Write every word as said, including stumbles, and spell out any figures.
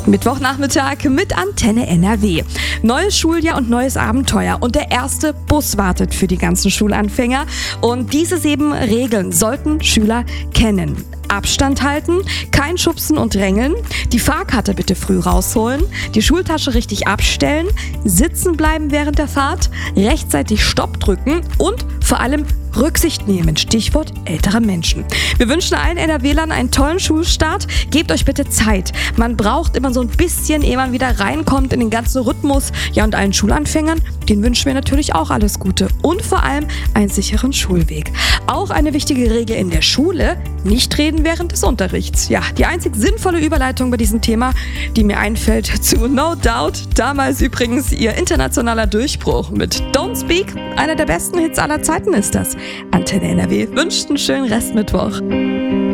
Mittwochnachmittag mit Antenne N R W. Neues Schuljahr und neues Abenteuer und der erste Bus wartet für die ganzen Schulanfänger. Und diese sieben Regeln sollten Schüler kennen. Abstand halten, kein Schubsen und Drängeln, die Fahrkarte bitte früh rausholen, die Schultasche richtig abstellen, sitzen bleiben während der Fahrt, rechtzeitig Stopp drücken und vor allem Rücksicht nehmen, Stichwort ältere Menschen. Wir wünschen allen NRWlern einen tollen Schulstart. Gebt euch bitte Zeit. Man braucht immer so ein bisschen, ehe man wieder reinkommt in den ganzen Rhythmus. Ja, und allen Schulanfängern, denen wünschen wir natürlich auch alles Gute und vor allem einen sicheren Schulweg. Auch eine wichtige Regel in der Schule: nicht reden während des Unterrichts. Ja, die einzig sinnvolle Überleitung bei diesem Thema, die mir einfällt, zu No Doubt. Damals übrigens ihr internationaler Durchbruch mit Don't Speak. Einer der besten Hits aller Zeiten ist das. Antenne N R W wünscht einen schönen Restmittwoch.